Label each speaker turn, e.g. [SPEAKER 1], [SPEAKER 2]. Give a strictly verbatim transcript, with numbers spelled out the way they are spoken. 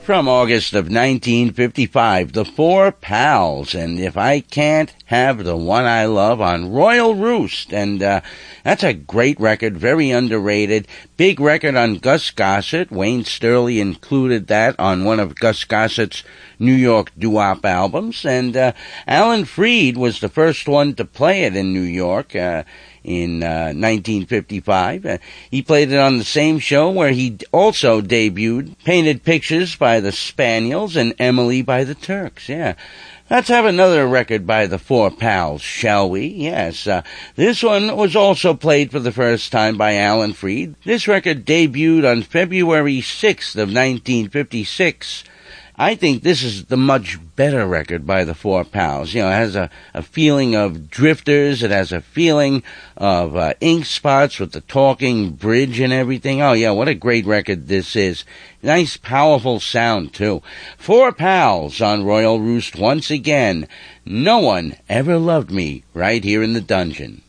[SPEAKER 1] From August of nineteen fifty-five, The Four Pals, and If I Can't Have the One I Love on Royal Roost. And uh, that's a great record, very underrated. Big record on Gus Gossett. Wayne Sterling included that on one of Gus Gossett's New York doo-wop albums. And uh, Alan Freed was the first one to play it in New York. Uh, in uh, nineteen fifty-five. Uh, he played it on the same show where he also debuted Painted Pictures by the Spaniels and Emily by the Turks. Yeah. Let's have another record by the Four Pals, shall we? Yes. Uh, this one was also played for the first time by Alan Freed. This record debuted on February sixth of nineteen fifty-six. I think this is the much better record by the Four Pals. You know, it has a, a feeling of Drifters. It has a feeling of uh, Ink Spots with the talking bridge and everything. Oh, yeah, what a great record this is. Nice, powerful sound, too. Four Pals on Royal Roost once again. No One Ever Loved Me, right here in the dungeon.